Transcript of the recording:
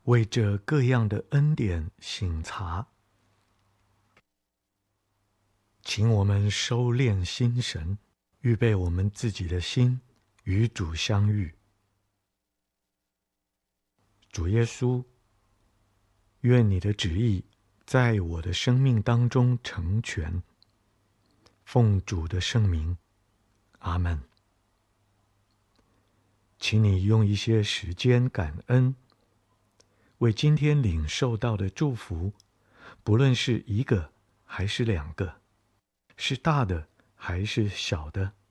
为这各样的恩典省察，请我们收敛心神，预备我们自己的心，与主相遇。主耶稣，愿你的旨意在我的生命当中成全。奉主的圣名，阿们。请你用一些时间感恩，为今天领受到的祝福，不论是一个还是两个，是大的还是小的，